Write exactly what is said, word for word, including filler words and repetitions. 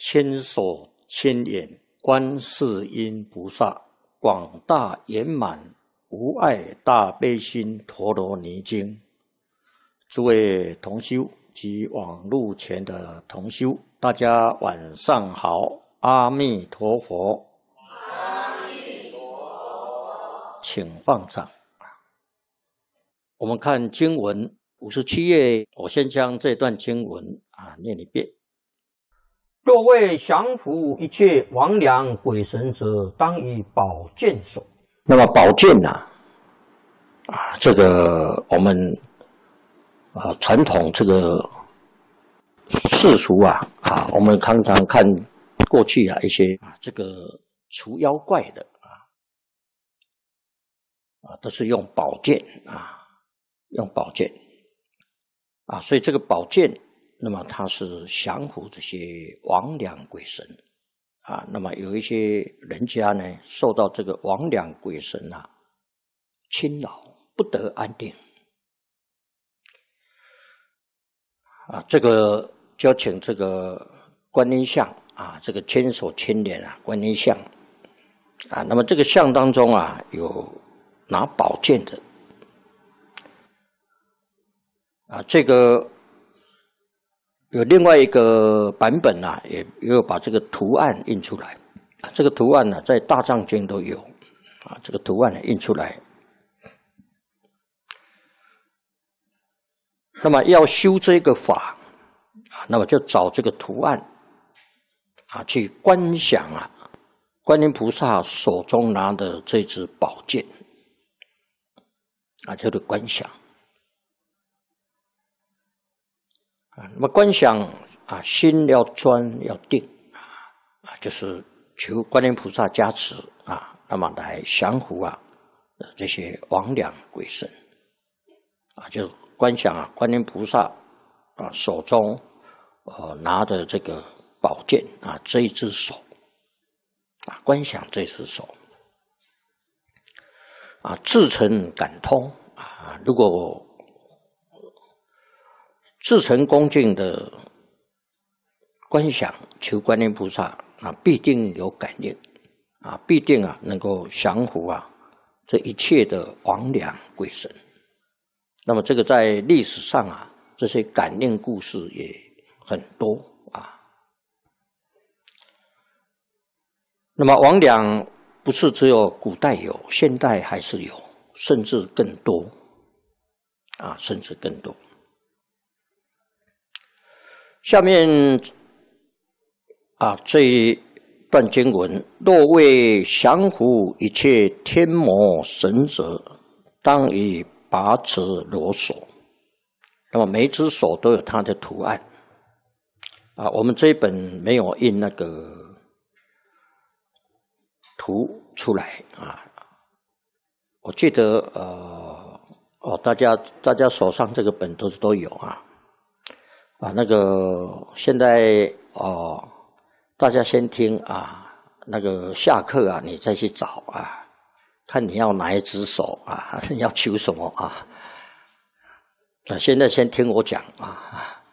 千手千眼观世音菩萨，广大圆满无碍大悲心陀罗尼经。诸位同修及网络前的同修，大家晚上好，阿弥陀佛。 阿弥陀佛。 请放掌。我们看经文五十七页，我先将这段经文啊念一遍。 若为降伏一切魍魉鬼神者，当以宝剑守。 那么宝剑呢、啊？啊，这个我们啊传统这个世俗啊啊，我们常常看过去啊一些啊这个除妖怪的啊啊都是用宝剑啊，用宝剑啊，所以这个宝剑。那么它是降服这些魍魉鬼神啊，那么有一些人家呢受到这个魍魉鬼神啊侵扰，不得安定啊，这个就请这个观音像啊，这个千手千眼啊观音像啊，那么这个像当中啊有拿宝剑的啊，这个。有另外一个版本啊，也也有把这个图案印出来。这个图案呢、啊，在大藏经都有啊。这个图案呢印出来。那么要修这个法啊，那么就找这个图案啊，去观想啊，观音菩萨手中拿的这支宝剑啊，叫做观想。啊，那么观想啊，心要专要定啊，啊，就是求观音菩萨加持啊，那么来降服啊这些魍魉鬼神啊，就观想啊，观音菩萨啊手中呃拿的这个宝剑啊，这一只手啊，观想这只手啊，至诚感通啊，如果至诚恭敬的观想求观音菩萨啊，必定有感应啊，必定啊能够降服啊这一切的魍魉鬼神。那么这个在历史上啊，这些感应故事也很多啊。那么魍魉不是只有古代有，现代还是有，甚至更多啊，甚至更多。下面啊这一段经文，若为降服一切天魔神者，当以八指罗手。那么每一只手都有它的图案啊。我们这一本没有印那个图出来啊。我记得呃哦，大家大家手上这个本都是都有啊。啊，那个现在哦，大家先听啊，那个下课啊，你再去找啊，看你要哪一只手啊，你要求什么啊？那现在先听我讲啊。